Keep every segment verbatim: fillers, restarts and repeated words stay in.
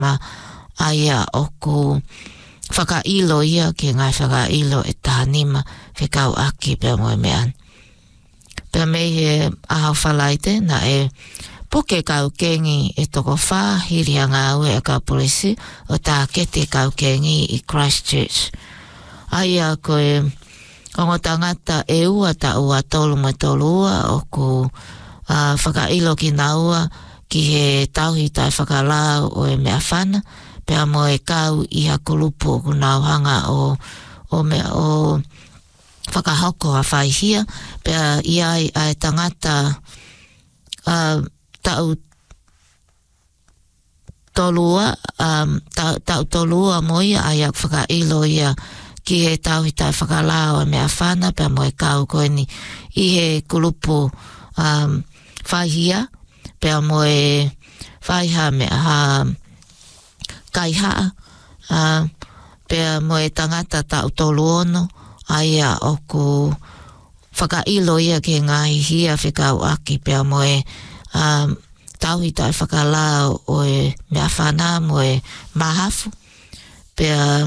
ma aia o ku whakailo ia ke ngai whakailo e tānima whikau aki pia moe mean. Pia mei he ahau whalaite na e poke kau kengi e toko whā hiri anga au e ka polisi o tā kete kau kengi i Christchurch. Aia koe ongo tangata e ua ta ua tolu me tolu ua o ku uh, whakailo ki na ua ki he tauhi tai whakalao o e mea whana pia mo e kau i hakulupu o ku nau hanga o, o mea o whakahoko a whaihia pia iai ai tangata uh, tau tolua um, tau, tau tolua moia ai ak whakailo ia ki he tauhi tai whakalao e mea whana pia mo e kau koe ni i he kulupu um, whaihia pia mo e whaiha mea ha kaiha uh, pia mo e tangata tau tolu ono aia o ku whakailo ia ke ngahi hia whikau aki pia mo e um, tauhi tai whakalao o e mea whana mo e mahafu pia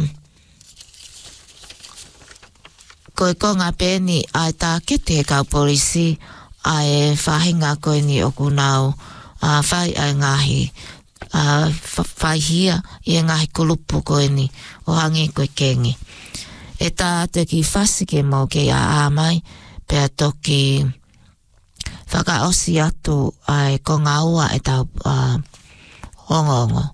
koe konga pēni ai tā kete kau polisi ai whahinga koe ni o kunau uh, whai ai ngahi uh, whaihia i ngahi kulupu koe ni o hangi koe kengi. E tā te ki whasike mo ke a amai pēr toki whakaosi atu ai konga ua e tau uh, ongo ongo.